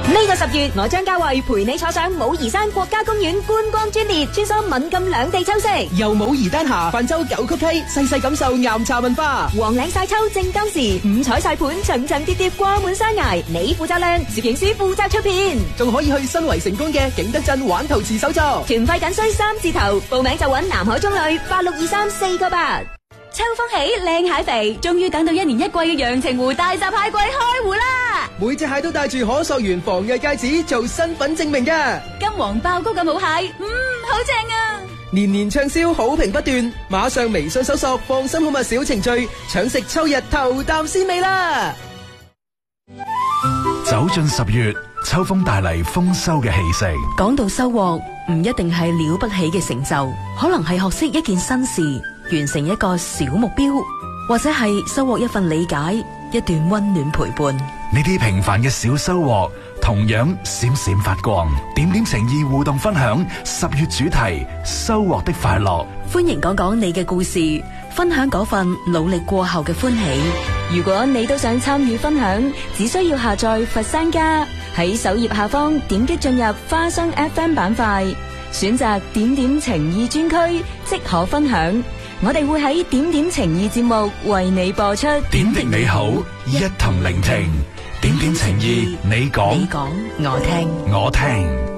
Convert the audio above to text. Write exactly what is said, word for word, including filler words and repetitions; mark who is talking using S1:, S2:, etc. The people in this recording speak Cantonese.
S1: 呢個十月，我張家慧陪你坐上武夷山國家公園觀光專列，穿梭閩贛兩地秋色，
S2: 由武夷丹霞泛舟九曲溪，細細感受岩茶文化。
S1: 黃嶺晒秋正當時，五彩晒盤層層疊疊掛滿山崖，你負責靚，攝影師負責出片，
S2: 仲可以去新圍成功嘅景德鎮玩陶瓷手作。
S1: 團費僅需三字頭，報名就揾南海中旅八六二三四個八。秋風起，靚蟹肥，終於等到一年一季嘅陽澄湖大閘蟹季開湖啦！
S2: 每隻蟹都帶住可溯源防偽戒指做身份證明嘅。
S1: 金黃爆谷嘅母蟹，嗯，好正啊！
S2: 年年暢銷，好評不斷，馬上微信搜索放心好物小程序，搶食秋日頭啖鮮味啦！
S3: 走進十月，秋風帶嚟豐收嘅氣息。
S4: 講到收穫，唔一定係了不起嘅成就，可能係學識一件新事，完成一個小目標，或者係收穫一份理解，一段溫暖陪伴。
S3: 呢啲平凡嘅小收穫，同樣閃閃發光。點點情意互動分享十月主題：收穫的快樂。
S4: 歡迎講講你嘅故事，分享嗰份努力過後嘅歡喜。
S1: 如果你都想參與分享，只需要下載佛山家，喺首頁下方點擊進入花生 F M 板塊，選擇點點情意專區，即可分享。我哋會喺點點情意節目為你播出。
S3: 點滴你好，一同聆聽。點點情意，你講，
S4: 你講，我聽，
S3: 我聽。